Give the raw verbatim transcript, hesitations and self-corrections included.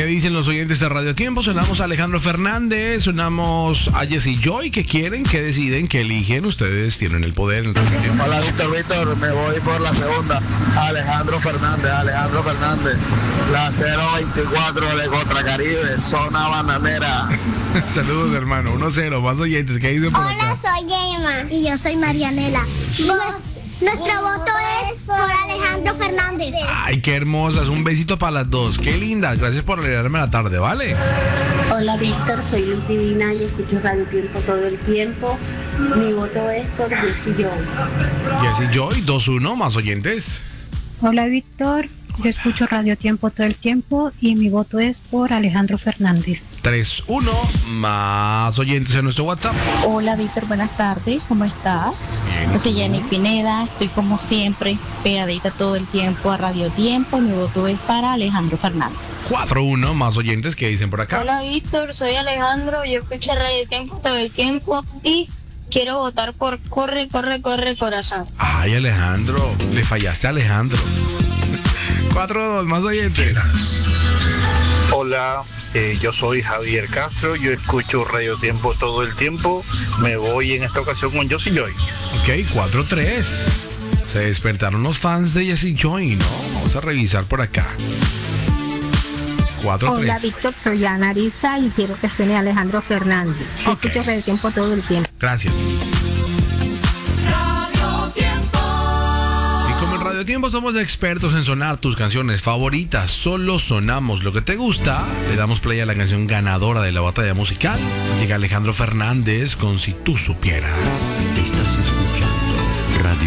¿Qué dicen los oyentes de Radio Tiempo? Sonamos a Alejandro Fernández, sonamos a Jesse Joy. ¿Qué quieren? ¿Qué deciden? ¿Qué eligen? Ustedes tienen el poder en Radio Tiempo. Hola, Víctor, Víctor, me voy por la segunda. Alejandro Fernández, Alejandro Fernández. La cero veinticuatro de Contra Caribe, zona bananera. Saludos, hermano. uno cero, más oyentes. ¿Qué dicen por acá? Hola, soy Emma. Y yo soy Marianela. Vos, nuestro voto es por Alejandro Fernández. Ay, qué hermosas. Un besito para las dos. Qué lindas. Gracias por alegrarme la tarde, ¿vale? Hola, Víctor, soy Luz Divina y escucho Radio Tiempo todo el tiempo. Mi voto es por Jesse Joy. Jesse Joy, dos uno, más oyentes. Hola, Víctor. Yo escucho Radio Tiempo todo el tiempo y mi voto es por Alejandro Fernández. tres uno, más oyentes en nuestro WhatsApp. Hola, Víctor, buenas tardes, ¿cómo estás? Bien. Yo soy Jenny Pineda, estoy como siempre pegadita todo el tiempo a Radio Tiempo y mi voto es para Alejandro Fernández. cuatro uno, más oyentes. ¿Qué dicen por acá? Hola, Víctor, soy Alejandro, yo escucho Radio Tiempo todo el tiempo y quiero votar por Corre, Corre, Corre, Corazón. Ay, Alejandro, le fallaste a Alejandro. cuatro dos, más oyentes. Hola, eh, yo soy Javier Castro, yo escucho Radio Tiempo todo el tiempo, me voy en esta ocasión con Jesse Joy. Ok, cuatro tres. Se despertaron los fans de Jesse Joy, ¿no? Vamos a revisar por acá. cuatro tres. Hola, Víctor, soy Ana Arisa y quiero que suene Alejandro Fernández. Yo Ok. escucho Radio Tiempo todo el tiempo. Gracias. Y como en Radio Tiempo somos expertos en sonar tus canciones favoritas, solo sonamos lo que te gusta, le damos play a la canción ganadora de la batalla musical. Llega Alejandro Fernández con Si tú supieras. Estás escuchando